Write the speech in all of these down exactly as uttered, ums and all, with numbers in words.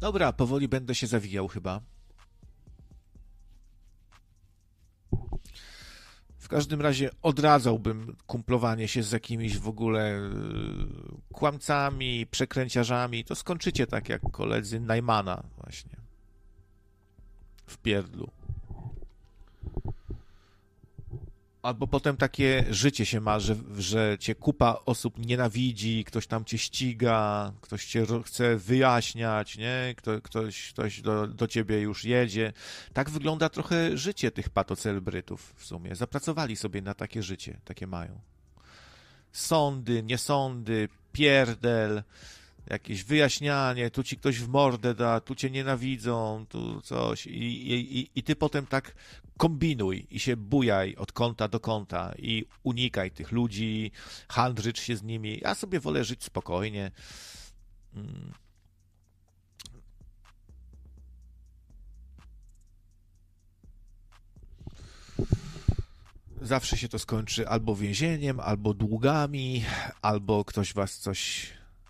Dobra, powoli będę się zawijał chyba. W każdym razie odradzałbym kumplowanie się z jakimiś w ogóle kłamcami, przekręciarzami. To skończycie tak jak koledzy Najmana właśnie. W pierdlu. Albo potem takie życie się ma, że, że cię kupa osób nienawidzi, ktoś tam cię ściga, ktoś cię chce wyjaśniać, nie? Kto, ktoś ktoś do, do ciebie już jedzie. Tak wygląda trochę życie tych patocelebrytów w sumie. Zapracowali sobie na takie życie, takie mają. Sądy, niesądy, pierdel, jakieś wyjaśnianie, tu ci ktoś w mordę da, tu cię nienawidzą, tu coś i, i, i ty potem tak kombinuj i się bujaj od kąta do kąta i unikaj tych ludzi, handrycz się z nimi. Ja sobie wolę żyć spokojnie. Zawsze się to skończy albo więzieniem, albo długami, albo ktoś was coś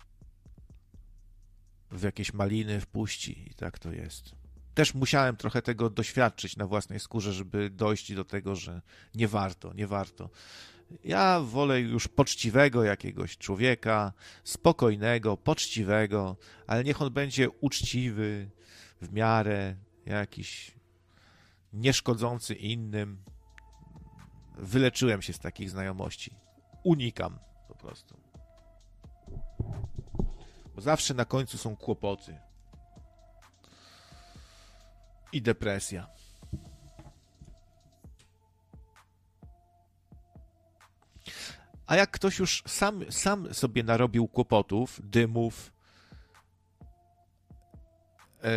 w jakieś maliny wpuści i tak to jest. Też musiałem trochę tego doświadczyć na własnej skórze, żeby dojść do tego, że nie warto, nie warto. Ja wolę już poczciwego jakiegoś człowieka, spokojnego, poczciwego, ale niech on będzie uczciwy, w miarę jakiś nieszkodzący innym. Wyleczyłem się z takich znajomości. Unikam po prostu. Bo zawsze na końcu są kłopoty. I depresja. A jak ktoś już sam, sam sobie narobił kłopotów, dymów, e,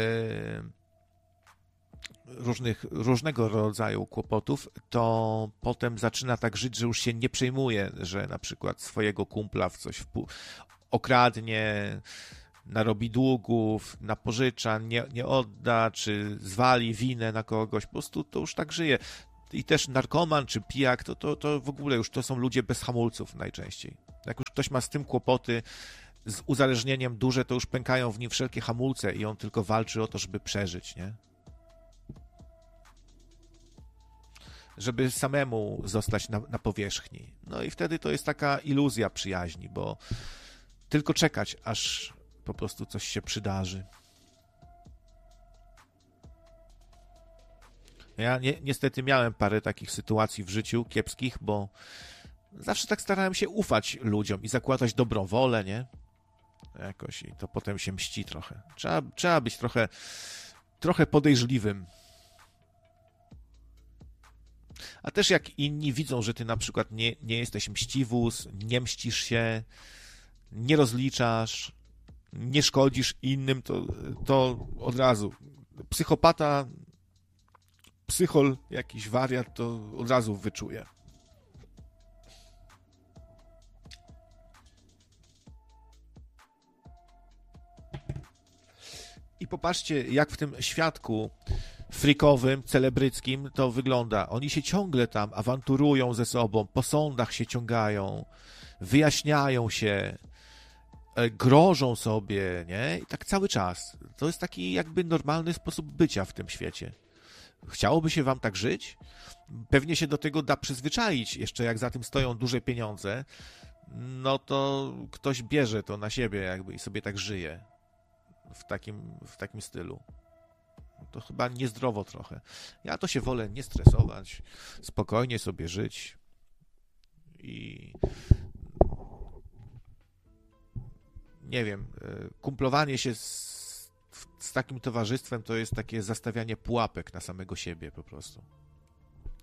różnych, różnego rodzaju kłopotów, to potem zaczyna tak żyć, że już się nie przejmuje, że na przykład swojego kumpla w coś wpół okradnie, narobi długów, napożycza, nie, nie odda, czy zwali winę na kogoś, po prostu to już tak żyje. I też narkoman czy pijak, to, to, to w ogóle już to są ludzie bez hamulców najczęściej. Jak już ktoś ma z tym kłopoty, z uzależnieniem duże, to już pękają w nim wszelkie hamulce i on tylko walczy o to, żeby przeżyć, nie? Żeby samemu zostać na, na powierzchni. No i wtedy to jest taka iluzja przyjaźni, bo tylko czekać, aż po prostu coś się przydarzy. Ja ni- niestety miałem parę takich sytuacji w życiu kiepskich, bo zawsze tak starałem się ufać ludziom i zakładać dobrą wolę, nie? Jakoś i to potem się mści trochę. Trzeba, trzeba być trochę, trochę podejrzliwym. A też jak inni widzą, że ty na przykład nie, nie jesteś mściwus, nie mścisz się, nie rozliczasz, nie szkodzisz innym, to, to od razu psychopata, psychol, jakiś wariat, to od razu wyczuje. I popatrzcie, jak w tym świadku frikowym, celebryckim to wygląda. Oni się ciągle tam awanturują ze sobą, po sądach się ciągają, wyjaśniają się, grożą sobie, nie? I tak cały czas. To jest taki jakby normalny sposób bycia w tym świecie. Chciałoby się wam tak żyć? Pewnie się do tego da przyzwyczaić, jeszcze jak za tym stoją duże pieniądze, no to ktoś bierze to na siebie jakby i sobie tak żyje w takim, w takim stylu. To chyba niezdrowo trochę. Ja to się wolę nie stresować, spokojnie sobie żyć i nie wiem, kumplowanie się z, z takim towarzystwem to jest takie zastawianie pułapek na samego siebie po prostu.